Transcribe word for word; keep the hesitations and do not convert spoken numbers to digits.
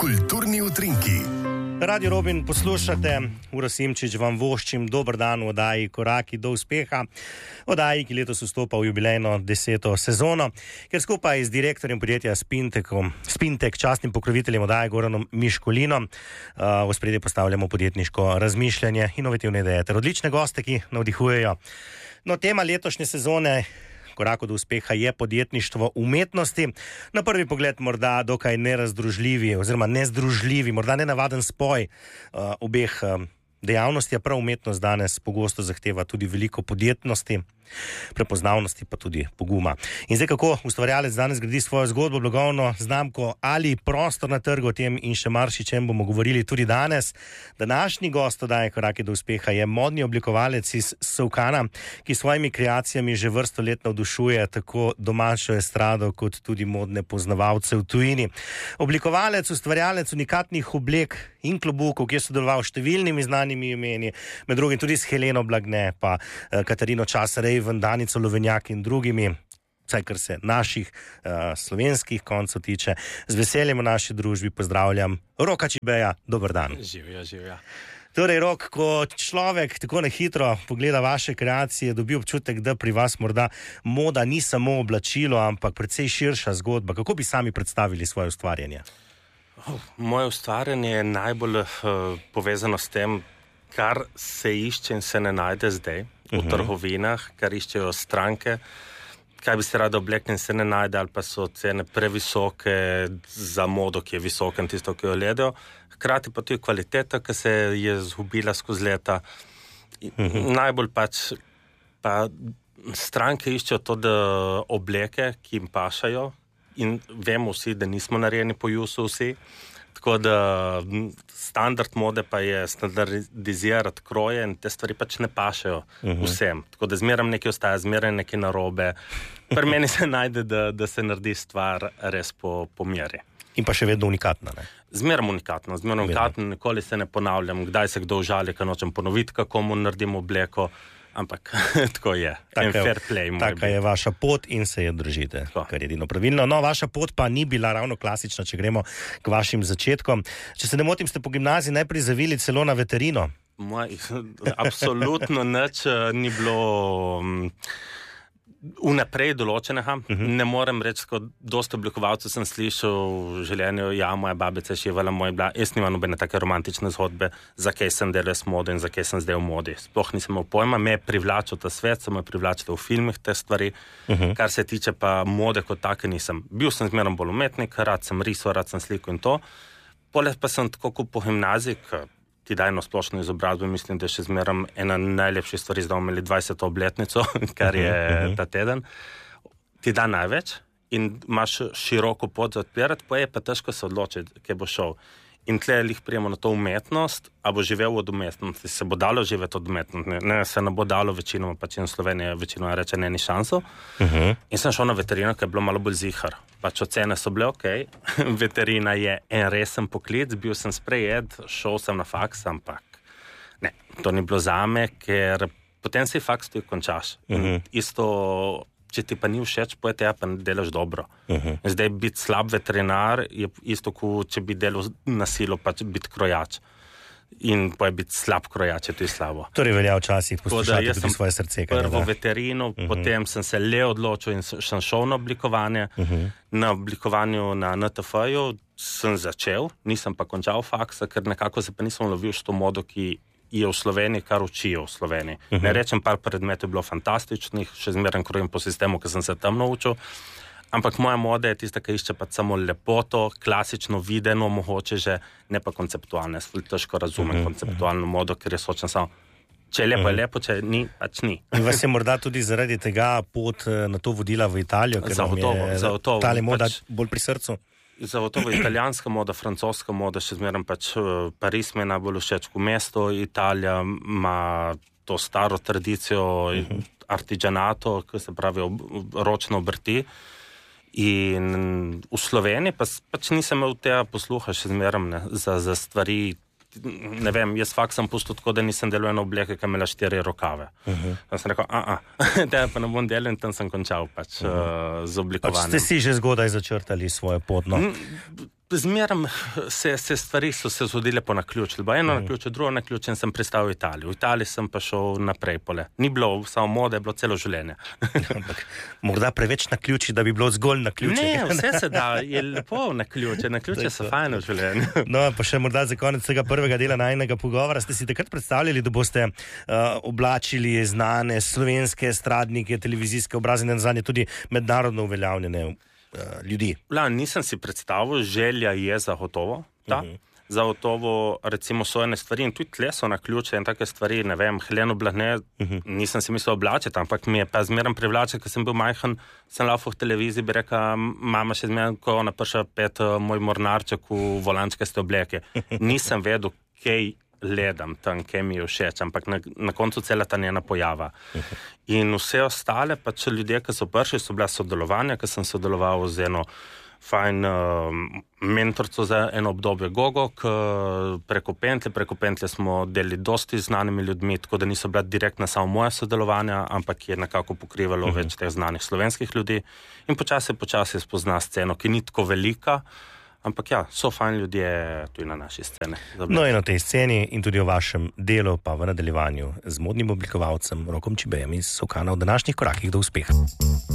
Kulturni utrinki. Radio Robin poslušate, Uro Simčič vam voščim dober dan v oddaji Koraki do uspeha, oddaji, ki letos vstopa v jubilejno deseto sezono, ker skupaj z direktorjem podjetja Spintekom, Spintek, častnim pokroviteljem oddaje Goranom Miškulinom, uh, v spredje postavljamo podjetniško razmišljanje, inovativne ideje ter odlične goste, ki navdihujejo. No, tema letošnje sezone Koraku do uspeha je podjetništvo umetnosti. Na prvi pogled morda dokaj nerazdružljivi oziroma nezdružljivi, morda nenavaden spoj uh, obeh uh, dejavnosti, a prav umetnost danes pogosto zahteva tudi veliko podjetnosti, prepoznavnosti pa tudi poguma. In zdaj, kako ustvarjalec danes gradi svojo zgodbo, blagovno znamko ali prostor na trgu, o tem in še maršičem bomo govorili tudi danes. Današnji gost oddaje Koraki do uspeha je modni oblikovalec iz Solkana, ki s svojimi kreacijami že vrsto let navdušuje tako domačo estrado kot tudi modne poznavalce v tujini. Oblikovalec, ustvarjalec unikatnih oblek in klobukov, ki je sodeloval s številnimi znanimi imeni, med drugim tudi s Heleno Blagne, pa Katarino Časarej, Danico Lovenjak in drugimi, vsaj kar se naših uh, slovenskih koncev tiče. Z veseljem v naši družbi pozdravljam Roka Čibeja. Dober dan. Živja, živja. Torej, Rok, ko človek tako na hitro pogleda vaše kreacije, dobi občutek, da pri vas morda moda ni samo oblačilo, ampak precej širša zgodba. Kako bi sami predstavili svoje ustvarjanje? Oh, moje ustvarjanje je najbolj uh, povezano s tem, kar se išče in se ne najde zdaj v uh-huh. trgovinah, kar iščejo stranke, kaj bi se rada oblekli in se ne najde, ali pa so cene previsoke za modo, ki je visoka in tisto, ki jo gledajo. Hkrati pa tudi kvaliteta, ki se je zgubila skozi leta. Uh-huh. Najbolj pač pa stranke iščejo to, da obleke, ki jim pašajo, in vemo vsi, da nismo narejeni po jusu vsi. Tako da standard mode pa je standardizirati kroje in te stvari pač ne pašajo uh-huh. vsem. Tako da zmeram nekaj ostaja, zmeram nekaj narobe. Pri meni se najde, da, da se naredi stvar res po, po meri. In pa še vedno unikatna, ne? Zmeram unikatno, zmeram unikatno, nikoli se ne ponavljam, kdaj se kdo užali, kad nočem ponoviti, kako mu naredim obleko. Ampak tako je. Taka, fair play, taka je vaša pot in se je držite, to. Kar je edino pravilno. No, vaša pot pa ni bila ravno klasična, če gremo k vašim začetkom. Če se ne motim, ste po gimnaziji najprej zavili celo na veterino. Moj, absolutno nič ni bilo um, vnaprej določenega. Uh-huh. Ne morem reči, kot dosta oblikovalcev sem slišal v življenju, ja, moja babica je šivala, moj bila, jaz nimam nobene take romantične zgodbe, zakaj sem delal s modo in zakaj sem zdaj v modi. Sploh nisem imel pojma, me je privlačil ta svet, sem me privlačil v filmih te stvari, uh-huh. kar se tiče pa mode kot take nisem. Bil sem zmerno bolj umetnik, rad sem risal, rad sem slikal in to. Poleg pa sem tako kot po gimnaziji, ti daj eno splošno izobrazbo, mislim, da je še zmeram ena najlepših stvari, zdaj imeli dvajseto obletnico, kar je uh-huh. ta teden. Ti da največ in imaš široko pot za odpirati, pa je pa težko se odločiti, kje bo šel. In tle lih prijemo na to umetnost, a bo živel od umetnosti, se bo dalo živeti od umetnosti, ne, se ne bo dalo večinoma, pač in Slovenija večinoma reče, ne, ni šanso. Uh-huh. In sem šel na veterino, ki je bilo malo bolj zihar. Pač ocene so bile ok, veterina je en resen poklic, bil sem sprejet, šel sem na faks, ampak ne, to ni bilo zame, ker potem si faks tudi končaš. Uh-huh. Isto, če ti pa ni všeč, pojete, ja, pa ne delaš dobro. Uh-huh. Zdaj, biti slab veterinar je isto, kot če bi delal na silo, pač biti krojač. In pa je biti slab krojač, je tudi slabo. Torej velja včasih poslušati tudi svoje srce. Prvo veterino, uh-huh. potem sem se le odločil in sem šel na oblikovanje. Uh-huh. Na oblikovanju na en te fe-ju sem začel, nisem pa končal faksa, ker nekako se pa nisem lovil s to modo, ki je v Sloveniji, kar učijo v Sloveniji. Uh-huh. Ne rečem, par predmetov je bilo fantastičnih, še zmeraj krojim po sistemu, ki sem se tam naučil, ampak moja moda je tista, ki išče pa samo lepoto, klasično videno, mogoče že, ne pa konceptualne. Težko razumem uh-huh. konceptualno modo, ker je sočen samo, če je lepo, uh-huh. je lepo, če ni, pač ni. In vas je morda tudi zaradi tega pot na to vodila v Italijo, ker vam je ta moda pač bolj pri srcu? Zagotovo italijanska moda, francoska moda, še zmeraj pač Pariz me najbolj všeč v mesto, Italija ima to staro tradicijo, uh-huh. artigianato, ki se pravi ročno obrti. In v Sloveniji pa, pač nisem imel tega posluha še zmeraj za, za stvari, ne vem, jaz fakt sem pustil tako, da nisem delal eno obleke, ki imela štiri rokave. Uh-huh. Tam sem rekel, a, a, tega pa ne bom delal in tam sem končal pač uh-huh. uh, z oblikovanjem. Pač ste si že zgodaj začrtali svoje pot, no? Zmeram se, se stvari so se zgodile po naključju. Eno naključje, drugo naključje in sem pristal v Italiji. V Italiji sem pa šel naprej pole. Ni bilo samo mode, je bilo celo življenje. Ampak morda preveč naključij, da bi bilo zgolj naključje. Ne, vse se da, je lepo naključje. Naključje so fajne v življenju. No, pa še morda za konec tega prvega dela najinega pogovora. Ste si takrat predstavljali, da boste uh, oblačili znane slovenske estradnike, televizijske obraze, ne nazadnje tudi mednarodno uveljavljene ljudi? La, nisem si predstavil, želja je zagotovo, ta. Uh-huh. Zagotovo, recimo, so ene stvari in tudi tle so naključje in take stvari, ne vem, Heleno Blagne, uh-huh. nisem si mislil oblačiti, ampak mi je pa zmeraj privlačil, ker sem bil majhen, sem laufal v televiziji, bi rekel, mama še zmeraj, ko ona prša pet uh, moj mornarček v volančkaste obleke. Nisem vedel, kaj ledam tam, kaj mi je všeč, ampak na, na koncu cela ta njena pojava. In vse ostale, pa če ljudje, ki so prišli, so bila sodelovanja, ki sem sodeloval z eno fajn uh, mentorco za eno obdobje Gogo, k, preko Pentlje, preko Pentlje smo delili dosti znanimi ljudmi, tako da niso bila direktna samo moja sodelovanja, ampak je nekako pokrivalo uh-huh. več teh znanih slovenskih ljudi in počasi, počasi spozna sceno, ki ni tako velika, ampak ja, so fajn ljudje tudi na naši sceni. No in o tej sceni in tudi o vašem delu pa v nadaljevanju z modnim oblikovalcem Rokom Čibejem iz Sokana v današnjih korakih do uspeha.